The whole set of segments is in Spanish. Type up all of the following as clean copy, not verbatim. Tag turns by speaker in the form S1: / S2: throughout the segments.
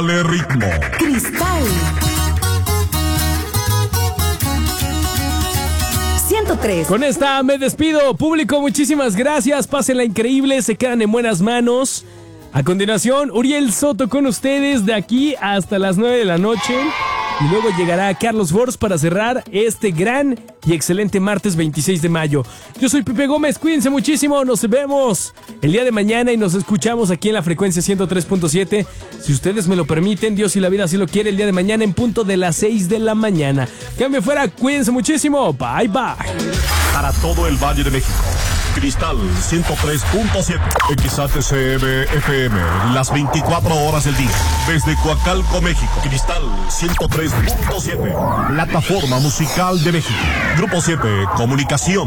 S1: Dale ritmo.
S2: Cristal 103.
S3: Con esta me despido, público, muchísimas gracias, pásenla increíble, se quedan en buenas manos. A continuación, Uriel Soto con ustedes de aquí hasta las 9 de la noche. Y luego llegará Carlos Force para cerrar este gran y excelente martes 26 de mayo. Yo soy Pepe Gómez, cuídense muchísimo, nos vemos el día de mañana y nos escuchamos aquí en la frecuencia 103.7. Si ustedes me lo permiten, Dios y la vida así lo quiere, el día de mañana en punto de las 6 de la mañana. Cambio fuera, cuídense muchísimo, bye bye.
S1: Para todo el Valle de México, Cristal 103.7, XHCM FM, las 24 horas del día. Desde Coacalco, México, Cristal 103.7, plataforma musical de México. Grupo 7, comunicación.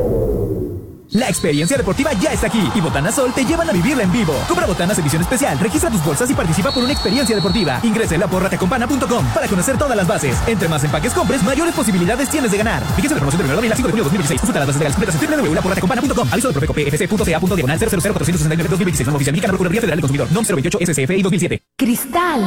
S4: La experiencia deportiva ya está aquí y Botanas Sol te llevan a vivirla en vivo. Compra botanas edición especial, registra tus bolsas y participa por una experiencia deportiva. Ingresa en laporrateacompana.com para conocer todas las bases. Entre más empaques compres, mayores posibilidades tienes de ganar. Fíjense la promoción del 1 de abril al 5 de junio de 2016. Consulta las bases legales completas en www.laporrateacompana.com. Aviso del Profeco PFC.ca.diagonal 0000469 Nuevo Oficial Mexicana Procuraduría Federal del Consumidor. NOM 028 SCFI 2007.
S2: Cristal.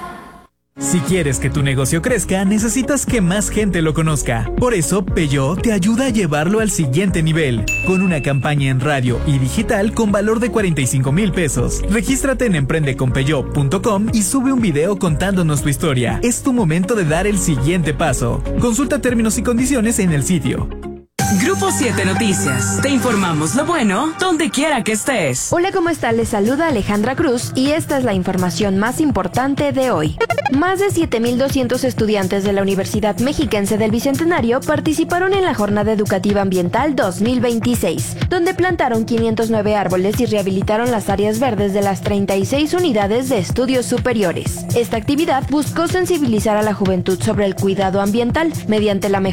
S4: Si quieres que tu negocio crezca, necesitas que más gente lo conozca. Por eso, Peugeot te ayuda a llevarlo al siguiente nivel, con una campaña en radio y digital con valor de 45,000 pesos. Regístrate en emprendeconpeugeot.com y sube un video contándonos tu historia. Es tu momento de dar el siguiente paso. Consulta términos y condiciones en el sitio.
S5: Grupo 7 Noticias. Te informamos lo bueno donde quiera que estés.
S6: Hola, ¿cómo está? Les saluda Alejandra Cruz y esta es la información más importante de hoy. Más de 7,200 estudiantes de la Universidad Mexiquense del Bicentenario participaron en la Jornada Educativa Ambiental 2026, donde plantaron 509 árboles y rehabilitaron las áreas verdes de las 36 unidades de estudios superiores. Esta actividad buscó sensibilizar a la juventud sobre el cuidado ambiental mediante la mejora